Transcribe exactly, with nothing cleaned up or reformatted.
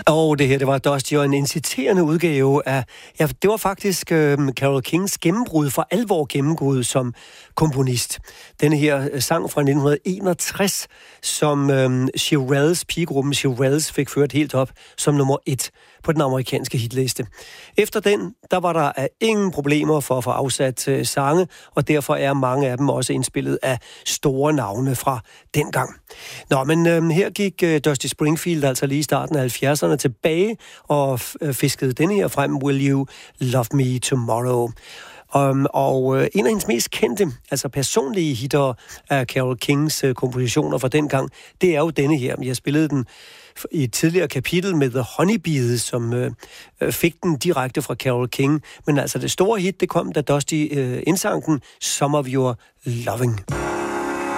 Og det her, det var Dusty og en inciterende udgave af, ja, det var faktisk øh, Carole Kings gennembrud, for alvor gennembrud som komponist. Denne her øh, sang fra nitten enogtres, som øh, Shirelles, pigegruppen Shirelles, fik ført helt op som nummer et på den amerikanske hitliste. Efter den, der var der af ingen problemer for at få afsat øh, sange, og derfor er mange af dem også indspillet af store navne fra dengang. Nå, men øh, her gik øh, Dusty Springfield altså lige i starten af halvfjerdserne tilbage og øh, fiskede denne her frem, Will You Love Me Tomorrow? Um, og øh, en af hendes mest kendte, altså personlige hitter af Carole Kings øh, kompositioner fra dengang, det er jo denne her. Jeg spillede den i et tidligere kapitel med The Honeybees, som øh, fik den direkte fra Carole King. Men altså det store hit, det kom, da Dusty øh, indsang den, Some of Your Loving.